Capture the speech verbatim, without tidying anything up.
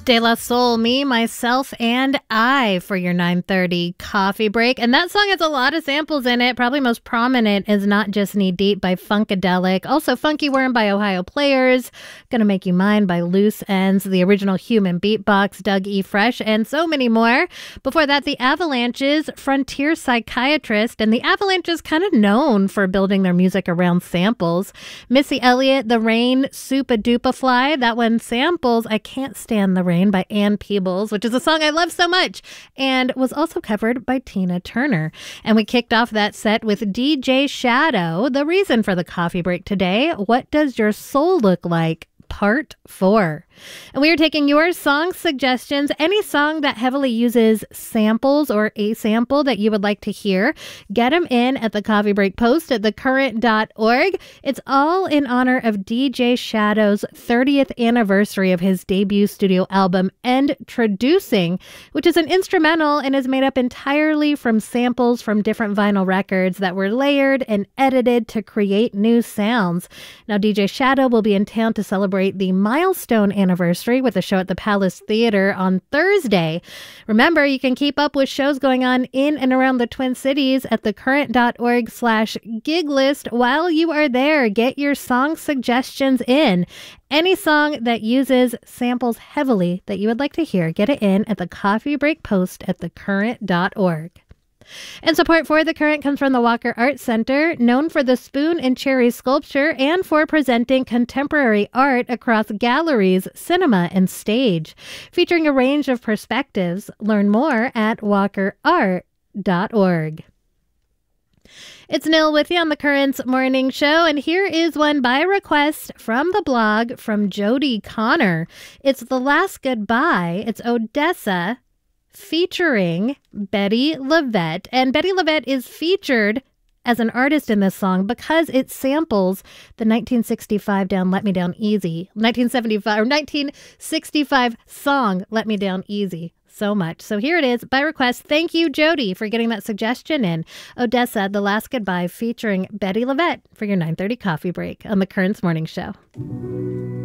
De La Soul, Me, Myself, and I for your nine thirty coffee break. And that song has a lot of samples in it. Probably most prominent is Not Just Knee Deep by Funkadelic. Also Funky Worm by Ohio Players. Gonna Make You Mine by Loose Ends. The Original Human Beatbox, Doug E. Fresh, and so many more. Before that, The Avalanches, Frontier Psychiatrist. And The Avalanches kind of known for building their music around samples. Missy Elliott, The Rain, Supa Dupa Fly. That one samples I Can't Stand the Rain by Ann Peebles, which is a song I love so much, and was also covered by Tina Turner. And we kicked off that set with D J Shadow, The Reason for the Coffee Break today. What Does Your Soul Look Like? Part four. And we are taking your song suggestions, any song that heavily uses samples or a sample that you would like to hear. Get them in at the Coffee Break post at the current dot org. It's all in honor of D J Shadow's thirtieth anniversary of his debut studio album, Endtroducing, which is an instrumental and is made up entirely from samples from different vinyl records that were layered and edited to create new sounds. Now, D J Shadow will be in town to celebrate the milestone anniversary with a show at the Palace Theater on Thursday. Remember, you can keep up with shows going on in and around the Twin Cities at the current dot org slash gig list. While you are there, get your song suggestions in. Any song that uses samples heavily that you would like to hear, get it in at the Coffee Break post at the current dot org. And support for The Current comes from the Walker Art Center, known for the spoon and cherry sculpture and for presenting contemporary art across galleries, cinema, and stage. Featuring a range of perspectives, learn more at walker art dot org. It's Nil with you on The Current's Morning Show, and here is one by request from the blog from Jody Connor. It's The Last Goodbye. It's Odessa featuring Betty LaVette. And Betty LaVette is featured as an artist in this song because it samples the nineteen sixty-five down Let Me Down Easy, nineteen seventy-five or nineteen sixty-five song Let Me Down Easy so much. So here it is by request. Thank you, Jody, for getting that suggestion in. Odessa, The Last Goodbye featuring Betty LaVette for your nine thirty coffee break on The Current's Morning Show.